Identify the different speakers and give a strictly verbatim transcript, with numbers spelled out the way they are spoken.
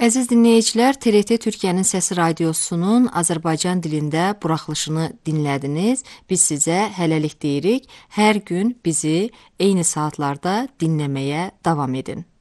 Speaker 1: Əziz dinləyicilər, T R T Türkiyənin Səsi Radiosunun Azərbaycan dilində buraxılışını dinlədiniz. Biz sizə hələlik deyirik, hər gün bizi eyni saatlarda dinləməyə davam edin.